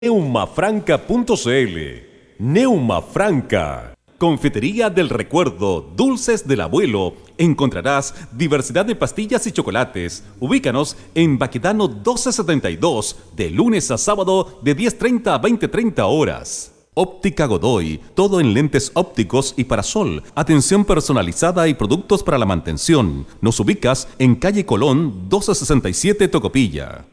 Neumafranca.cl. Neumafranca. Confitería del Recuerdo, Dulces del Abuelo. Encontrarás diversidad de pastillas y chocolates. Ubícanos en Baquedano 1272, de lunes a sábado de 10:30 a 20:30 horas. Óptica Godoy, todo en lentes ópticos y parasol, atención personalizada y productos para la mantención. Nos ubicas en calle Colón 1267 Tocopilla.